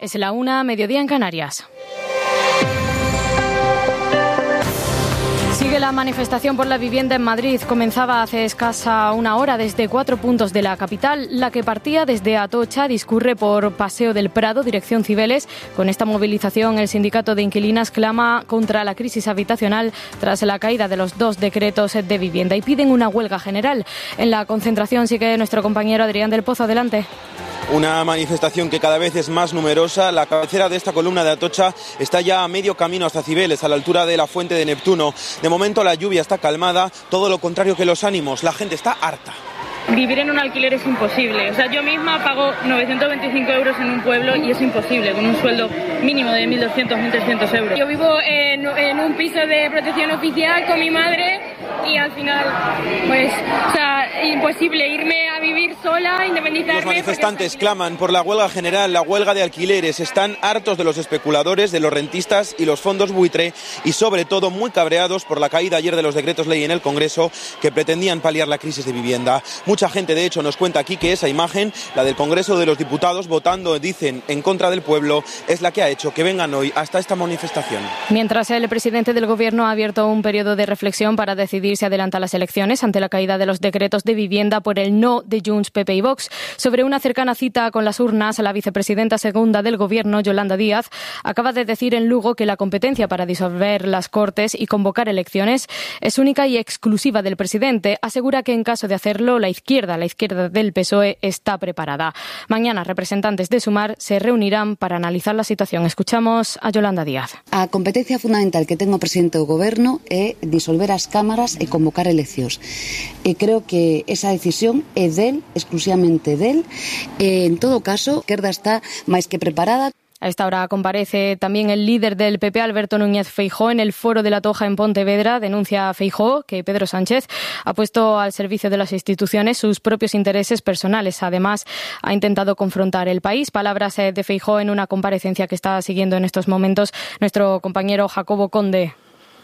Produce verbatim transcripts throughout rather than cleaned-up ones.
Es la una, mediodía en Canarias. Sigue la manifestación por la vivienda en Madrid. Comenzaba hace escasa una hora desde cuatro puntos de la capital. La que partía desde Atocha discurre por Paseo del Prado, dirección Cibeles. Con esta movilización, el sindicato de inquilinas clama contra la crisis habitacional tras la caída de los dos decretos de vivienda y piden una huelga general. En la concentración sigue nuestro compañero Adrián del Pozo. Adelante. Una manifestación que cada vez es más numerosa. La cabecera de esta columna de Atocha está ya a medio camino hasta Cibeles, a la altura de la Fuente de Neptuno. De momento la lluvia está calmada, todo lo contrario que los ánimos. La gente está harta. Vivir en un alquiler es imposible. O sea, yo misma pago novecientos veinticinco euros en un pueblo y es imposible, con un sueldo mínimo de mil doscientos, mil trescientos euros. Yo vivo en, en un piso de protección oficial con mi madre y al final, pues, o sea, imposible irme a vivir sola, independizarme. Los manifestantes claman por la huelga general, la huelga de alquileres. Están hartos de los especuladores, de los rentistas y los fondos buitre y sobre todo muy cabreados por la caída ayer de los decretos ley en el Congreso que pretendían paliar la crisis de vivienda. Mucha gente, de hecho, nos cuenta aquí que esa imagen, la del Congreso de los Diputados votando, dicen, en contra del pueblo, es la que ha hecho que vengan hoy hasta esta manifestación. Mientras el presidente del Gobierno ha abierto un periodo de reflexión para decidir si adelanta las elecciones ante la caída de los decretos de vivienda por el no de Junts, P P y Vox. Sobre una cercana cita con las urnas, la vicepresidenta segunda del Gobierno, Yolanda Díaz, acaba de decir en Lugo que la competencia para disolver las Cortes y convocar elecciones es única y exclusiva del presidente. Asegura que en caso de hacerlo, la izquierda, la izquierda del P S O E, está preparada. Mañana, representantes de Sumar se reunirán para analizar la situación. Escuchamos a Yolanda Díaz. A competencia fundamental que ten o presidente do Goberno é disolver as cámaras e convocar eleccións. E creo que esa decisión é del, exclusivamente del. E, en todo caso, a izquierda está máis que preparada. A esta hora comparece también el líder del P P, Alberto Núñez Feijóo, en el Foro de la Toja en Pontevedra. Denuncia a Feijóo que Pedro Sánchez ha puesto al servicio de las instituciones sus propios intereses personales. Además, ha intentado confrontar el país. Palabras de Feijóo en una comparecencia que está siguiendo en estos momentos nuestro compañero Jacobo Conde.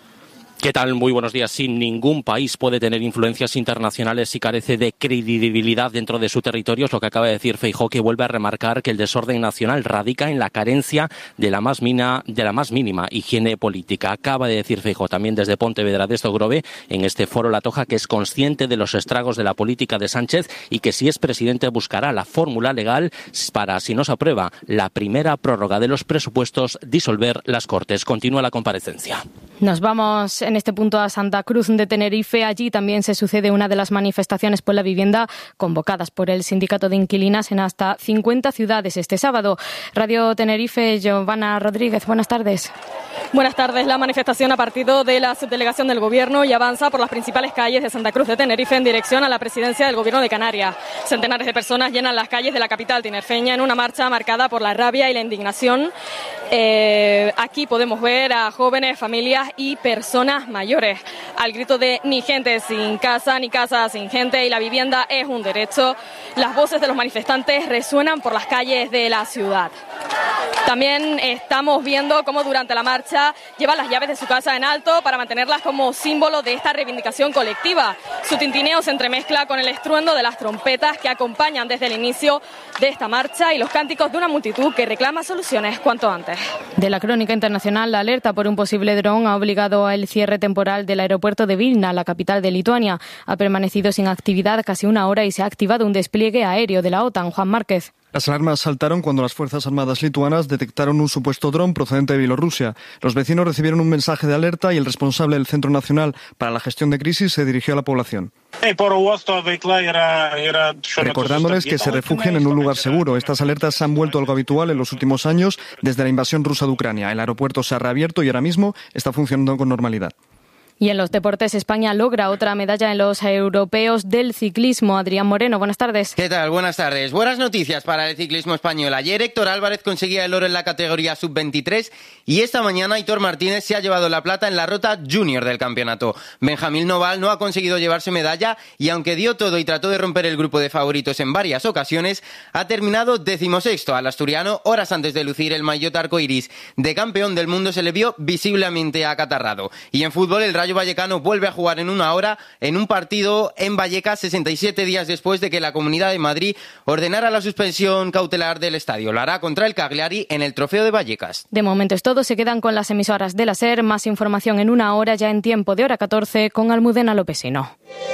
¿Qué tal? Muy buenos días. Sí, ningún país puede tener influencias internacionales si carece de credibilidad dentro de su territorio. Es lo que acaba de decir Feijóo, que vuelve a remarcar que el desorden nacional radica en la carencia de la más, mina, de la más mínima higiene política. Acaba de decir Feijóo también desde Pontevedra de Estogrove, en este foro La Toja, que es consciente de los estragos de la política de Sánchez y que si es presidente buscará la fórmula legal para, si no se aprueba la primera prórroga de los presupuestos, disolver las Cortes. Continúa la comparecencia. Nos vamos en este punto a Santa Cruz de Tenerife. Allí también se sucede una de las manifestaciones por la vivienda convocadas por el sindicato de inquilinas en hasta cincuenta ciudades este sábado. Radio Tenerife, Giovanna Rodríguez, buenas tardes. Buenas tardes. La manifestación ha partido de la subdelegación del Gobierno y avanza por las principales calles de Santa Cruz de Tenerife en dirección a la presidencia del Gobierno de Canarias. Centenares de personas llenan las calles de la capital tinerfeña en una marcha marcada por la rabia y la indignación. Eh, aquí podemos ver a jóvenes, familias y personas mayores al grito de ni gente sin casa, ni casa sin gente, y la vivienda es un derecho. Las voces de los manifestantes resuenan por las calles de la ciudad. También estamos viendo cómo durante la marcha llevan las llaves de su casa en alto para mantenerlas como símbolo de esta reivindicación colectiva. Su tintineo se entremezcla con el estruendo de las trompetas que acompañan desde el inicio de esta marcha y los cánticos de una multitud que reclama soluciones cuanto antes. De la crónica internacional, la alerta por un posible dron ha obligado al cierre temporal del aeropuerto de Vilna, la capital de Lituania. Ha permanecido sin actividad casi una hora y se ha activado un despliegue aéreo de la OTAN. Juan Márquez. Las alarmas saltaron cuando las Fuerzas Armadas lituanas detectaron un supuesto dron procedente de Bielorrusia. Los vecinos recibieron un mensaje de alerta y el responsable del Centro Nacional para la Gestión de Crisis se dirigió a la población. Recordándoles que se refugien en un lugar seguro. Estas alertas se han vuelto algo habitual en los últimos años desde la invasión rusa de Ucrania. El aeropuerto se ha reabierto y ahora mismo está funcionando con normalidad. Y en los deportes, España logra otra medalla en los europeos del ciclismo. Adrián Moreno, buenas tardes. ¿Qué tal? Buenas tardes. Buenas noticias para el ciclismo español. Ayer Héctor Álvarez conseguía el oro en la categoría sub veintitrés y esta mañana Aitor Martínez se ha llevado la plata en la ruta junior del campeonato. Benjamín Noval no ha conseguido llevarse medalla y aunque dio todo y trató de romper el grupo de favoritos en varias ocasiones, ha terminado decimosexto. Al asturiano, horas antes de lucir el maillot arcoiris de campeón del mundo, se le vio visiblemente acatarrado. Y en fútbol, el Rayo Rayo Vallecano vuelve a jugar en una hora en un partido en Vallecas sesenta y siete días después de que la Comunidad de Madrid ordenara la suspensión cautelar del estadio. Lo hará contra el Cagliari en el Trofeo de Vallecas. De momento es todo. Se quedan con las emisoras de la SER. Más información en una hora, ya en tiempo de hora catorce, con Almudena Lopesino.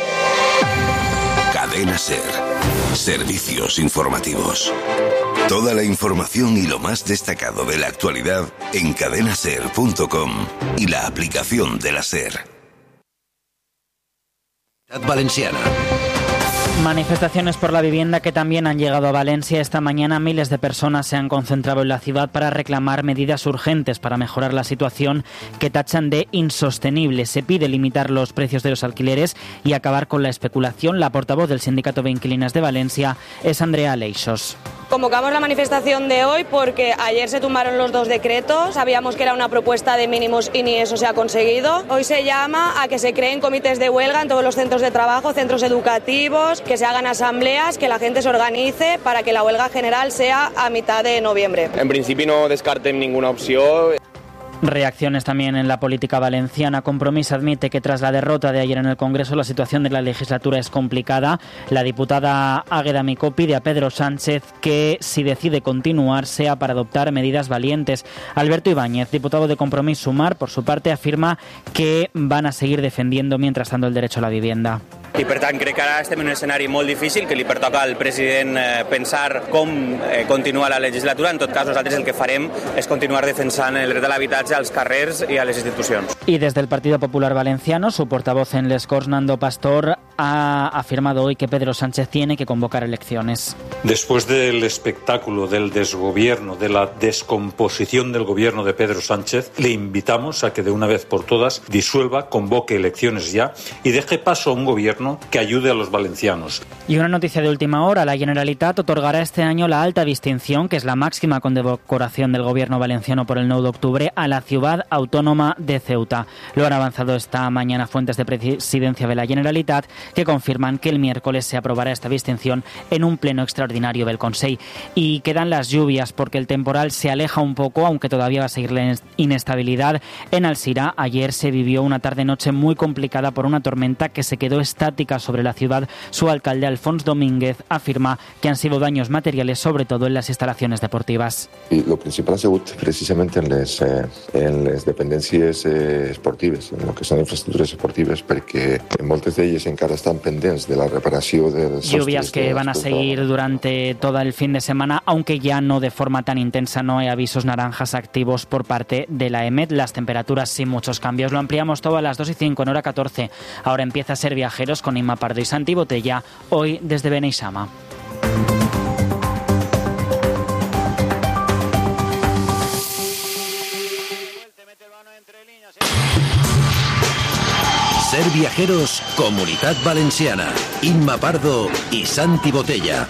Cadena SER. Servicios informativos. Toda la información y lo más destacado de la actualidad en cadena ser punto com y la aplicación de la SER. Valenciana. Manifestaciones por la vivienda que también han llegado a Valencia. Esta mañana miles de personas se han concentrado en la ciudad para reclamar medidas urgentes para mejorar la situación que tachan de insostenible. Se pide limitar los precios de los alquileres y acabar con la especulación. La portavoz del Sindicato de Inquilinas de Valencia es Andrea Leixos. Convocamos la manifestación de hoy porque ayer se tumbaron los dos decretos, sabíamos que era una propuesta de mínimos y ni eso se ha conseguido. Hoy se llama a que se creen comités de huelga en todos los centros de trabajo, centros educativos, que se hagan asambleas, que la gente se organice para que la huelga general sea a mitad de noviembre. En principi no descartem ninguna opció. Reacciones también en la política valenciana. Compromís admite que tras la derrota de ayer en el Congreso la situación de la legislatura es complicada. La diputada Águeda Micó pide a Pedro Sánchez que, si decide continuar, sea para adoptar medidas valientes. Alberto Ibáñez, diputado de Compromís Sumar, por su parte afirma que van a seguir defendiendo mientras tanto el derecho a la vivienda. I per tant crec que ara estem en un escenari molt difícil que li pertoca al president eh, pensar com eh, continua la legislatura. En tot cas, nosaltres el que farem és continuar defensant el dret a l'habitatge als carrers i a les institucions. Y desde el Partido Popular Valenciano, su portavoz en Les Corts, Nando Pastor, ha afirmado hoy que Pedro Sánchez tiene que convocar elecciones. Después del espectáculo del desgobierno, de la descomposición del gobierno de Pedro Sánchez, le invitamos a que de una vez por todas disuelva, convoque elecciones ya y deje paso a un gobierno que ayude a los valencianos. Y una noticia de última hora: la Generalitat otorgará este año la alta distinción, que es la máxima condecoración del gobierno valenciano por el nueve de octubre, a la ciudad autónoma de Ceuta. Lo han avanzado esta mañana fuentes de presidencia de la Generalitat, que confirman que el miércoles se aprobará esta distinción en un pleno extraordinario del Consell. Y quedan las lluvias, porque el temporal se aleja un poco, aunque todavía va a seguir la inestabilidad. En Alzira ayer se vivió una tarde-noche muy complicada por una tormenta que se quedó estática sobre la ciudad. Su alcalde, Alfons Domínguez, afirma que han sido daños materiales, sobre todo en las instalaciones deportivas. I lo principal ha sigut precisament en les, eh, en les dependències eh, esportives, en el que són infraestructures esportives, perquè moltes d'elles encara estan pendents de la reparació dels lluvias que van a seguir durante todo el fin de semana, aunque ya no de forma tan intensa. No hay avisos naranjas activos por parte de la EMET. Las temperaturas sin muchos cambios. Lo ampliamos todo a las dos y cinco en hora catorce. Ahora empieza a ser Viajeros con Inma Pardo y Santi Botella, hoy desde Beneixama. Ser Viajeros, Comunitat Valenciana. Inma Pardo y Santi Botella.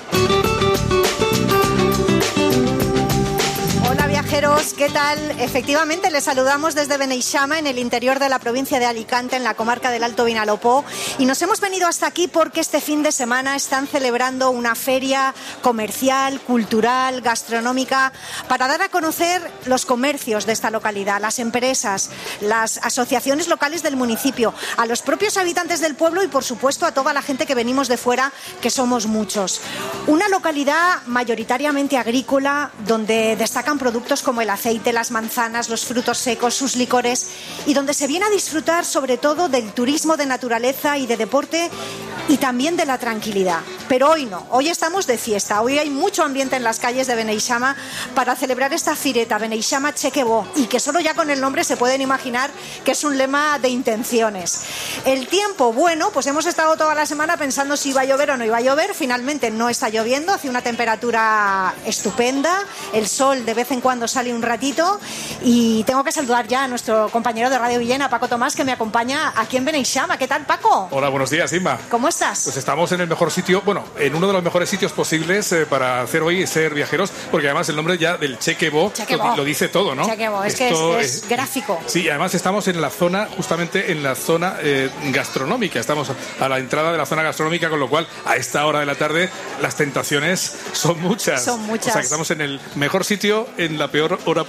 Hola viajeros, ¿qué tal? Efectivamente, les saludamos desde Beneixama, en el interior de la provincia de Alicante, en la comarca del Alto Vinalopó, y nos hemos venido hasta aquí porque este fin de semana están celebrando una feria comercial, cultural, gastronómica, para dar a conocer los comercios de esta localidad, las empresas, las asociaciones locales del municipio, a los propios habitantes del pueblo y, por supuesto, a toda la gente que venimos de fuera, que somos muchos. Una localidad mayoritariamente agrícola, donde destacan productos como el aceite, las manzanas, los frutos secos, sus licores, y donde se viene a disfrutar sobre todo del turismo de naturaleza y de deporte y también de la tranquilidad. Pero hoy no, hoy estamos de fiesta, hoy hay mucho ambiente en las calles de Beneixama para celebrar esta fireta, Beneixama Cheque Bo, y que solo ya con el nombre se pueden imaginar que es un lema de intenciones. El tiempo, bueno, pues hemos estado toda la semana pensando si iba a llover o no iba a llover. Finalmente no está lloviendo, hace una temperatura estupenda, el sol de vez en cuando sale un ratito, y tengo que saludar ya a nuestro compañero de Radio Villena, Paco Tomás, que me acompaña aquí en Beneixama. ¿Qué tal, Paco? Hola, buenos días, Inma. ¿Cómo estás? Pues estamos en el mejor sitio, bueno, en uno de los mejores sitios posibles eh, para hacer hoy Ser Viajeros, porque además el nombre ya del Cheque Bo lo, lo dice todo, ¿no? Cheque Bo, es Esto que es, es, es gráfico. Sí, además estamos en la zona, justamente en la zona eh, gastronómica, estamos a la entrada de la zona gastronómica, con lo cual a esta hora de la tarde las tentaciones son muchas. Son muchas. O sea que estamos en el mejor sitio en la peor hora posible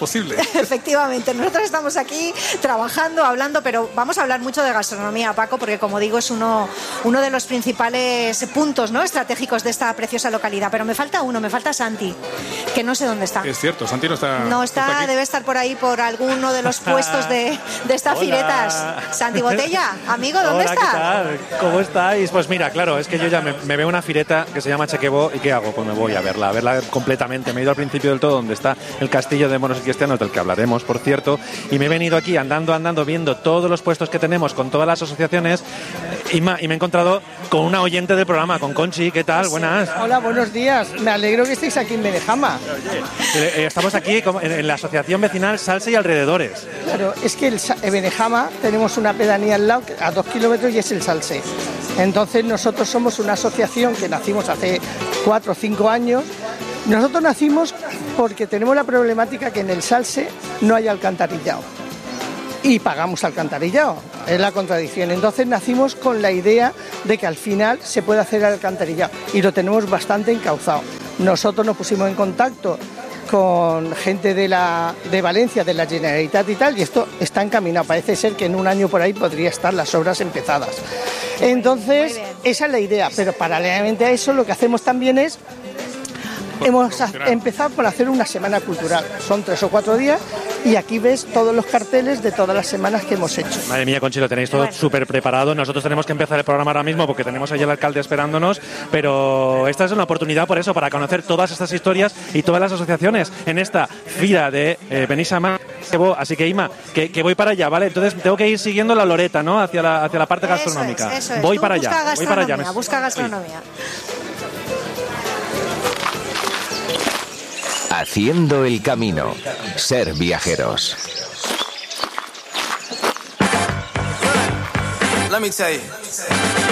posible. Efectivamente, nosotros estamos aquí trabajando, hablando, pero vamos a hablar mucho de gastronomía, Paco, porque como digo es uno, uno de los principales puntos, ¿no?, estratégicos de esta preciosa localidad. Pero me falta uno, me falta Santi, que no sé dónde está. Es cierto, Santi no está. No está, está debe estar por ahí por alguno de los puestos de, de estas Hola. firetas. Santi Botella, amigo, ¿dónde Hola, estás? ¿qué tal? ¿Cómo estáis? Pues mira, claro, es que yo ya me, me veo una fireta que se llama Chequebo, ¿y qué hago? Pues me voy a verla, a verla completamente. Me he ido al principio del todo, donde está el castillo de monos y cristianos, del que hablaremos, por cierto, y me he venido aquí andando, andando, viendo todos los puestos que tenemos con todas las asociaciones, y me, y me he encontrado con una oyente del programa, con Conchi. ¿Qué tal? Buenas. Hola, buenos días. Me alegro que estéis aquí en Benejama. Eh, Estamos aquí en, en la asociación vecinal Salse y Alrededores. Claro, es que el, en Benejama tenemos una pedanía al lado, a dos kilómetros, y es el Salse. Entonces nosotros somos una asociación que nacimos hace cuatro o cinco años. Nosotros nacimos porque tenemos la problemática que en el Salse no hay alcantarillado. Y pagamos alcantarillado, es la contradicción. Entonces nacimos con la idea de que al final se puede hacer alcantarillado y lo tenemos bastante encauzado. Nosotros nos pusimos en contacto con gente de la de Valencia, de la Generalitat y tal, y esto está encaminado. Parece ser que en un año por ahí podría estar las obras empezadas. Entonces, esa es la idea, pero paralelamente a eso lo que hacemos también es hemos empezado por hacer una semana cultural. Son tres o cuatro días y aquí ves todos los carteles de todas las semanas que hemos hecho. Madre mía, Conchi, lo tenéis todo súper preparado. Nosotros tenemos que empezar el programa ahora mismo porque tenemos allí al alcalde esperándonos, pero esta es una oportunidad por eso, para conocer todas estas historias y todas las asociaciones en esta fira de eh, Beneixama. Así que, Ima, que, que voy para allá, ¿vale? Entonces tengo que ir siguiendo la loreta, ¿no?, hacia la, hacia la parte Eso gastronómica. es, eso es. Voy Tú para busca allá, voy para allá. Busca gastronomía. Haciendo el camino. Ser viajeros. Let me tell you.